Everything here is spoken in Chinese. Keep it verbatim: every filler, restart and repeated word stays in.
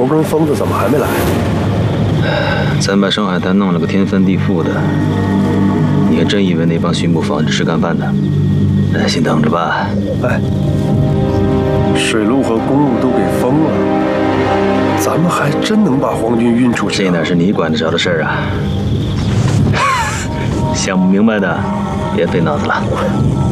跟疯子怎么还没来？ 咱把上海滩弄了个天翻地覆的，你还真以为那帮巡捕房只是干饭的？耐心等着吧。 哎，水路和公路都给封了，咱们还真能把皇军运出去？ 这哪是你管得着的事儿啊！想不明白的，别费脑子了。